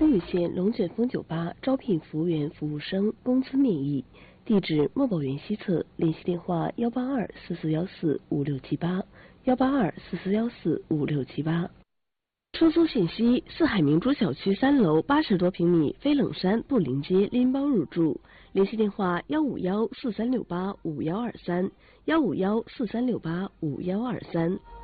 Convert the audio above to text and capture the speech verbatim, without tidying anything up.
丰屿县龙卷风酒吧招聘服务员、服务生，工资面议。地址：墨宝园西侧，联系电话：幺八二四四幺四五六七八，幺八二四四幺四五六七八。出租信息：四海明珠小区三楼八十多平米，飞冷山布林街拎包入住。联系电话：幺五幺四三六八五幺二三，幺五幺四三六八五幺二三。